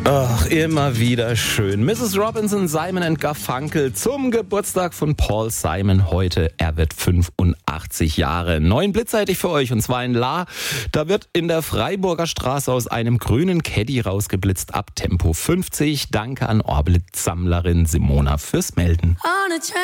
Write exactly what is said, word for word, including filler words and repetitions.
Ach, immer wieder schön. Missus Robinson, Simon and Garfunkel zum Geburtstag von Paul Simon heute. Er wird fünfundachtzig Jahre. Neuen Blitzer hätte ich für euch, und zwar in Lahr. Da wird in der Freiburger Straße aus einem grünen Caddy rausgeblitzt ab Tempo fünfzig. Danke an Ohrblitzsammlerin Simona fürs Melden.